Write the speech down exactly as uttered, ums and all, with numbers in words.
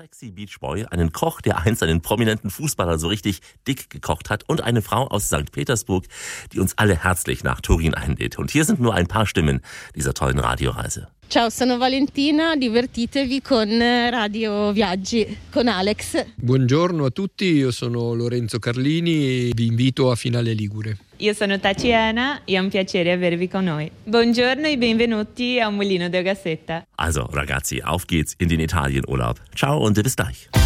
Sexy Beach Boy, einen Koch, der einst einen prominenten Fußballer so richtig dick gekocht hat und eine Frau aus Sankt Petersburg, die uns alle herzlich nach Turin einlädt. Und hier sind nur ein paar Stimmen dieser tollen Radioreise. Ciao, sono Valentina, divertitevi con Radio Viaggi, con Alex. Buongiorno a tutti, io sono Lorenzo Carlini e vi invito a Finale Ligure. Io sono Taciana e è un piacere avervi con noi. Buongiorno e benvenuti a Mulino del Gazzetta. Also, ragazzi, auf geht's in den Italienurlaub. Ciao und bis gleich.